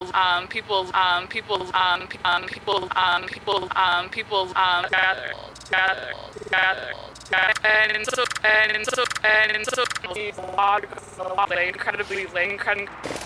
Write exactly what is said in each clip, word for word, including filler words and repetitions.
um, people, um, people, um, um, people, um, people, um, people, um, gather, gather, gather, gather, and so, and so, and so, a lot, a lot, incredibly, incredibly,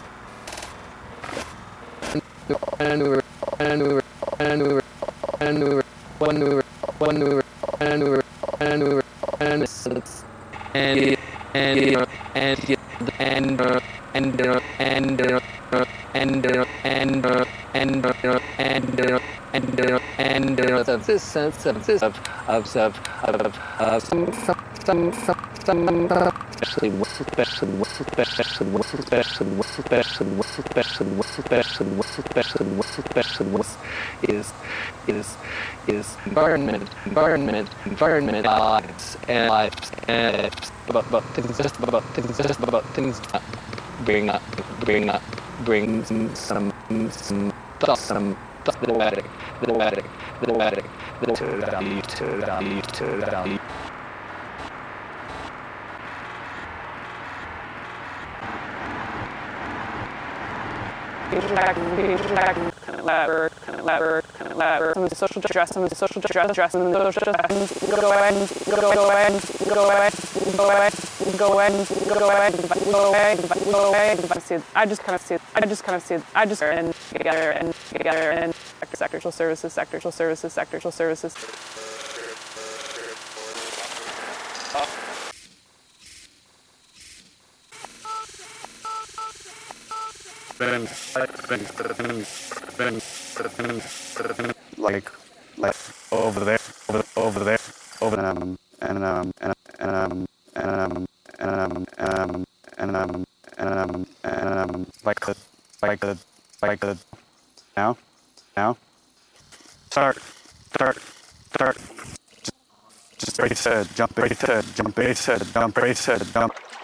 and we were, and we were, and we were, and we were, when we were, when we were, and we were, and we were, and and and and and and and and and and and and and of this sense of this of of of of of some some some some especially especially especially especially especially especially especially especially especially is is is environment environment environment lives and lives and about about things just about things just about things that bring up bring up bring some some some thoughts some little attic little attic little attic little to value to value to value. kind of lever, kind of lever, kind of lever. Some of the social dress, some of the social dress, dress, and the social dress. Go ahead, go ahead, go ahead, go ahead, go ahead, go ahead, go ahead, go ahead. I just kind of see it. I just kind of see it. I just and together and together and sectoral services, sectoral services, sectoral services. Been, been, been, been, been, like, like over there, over, over there, over um, and um, and um, and um, and um, and um, and um, and um, and um, like the, like the, like the, now, now, start, start, start, just, just brace head, jump brace head, jump brace head, jump brace head, jump.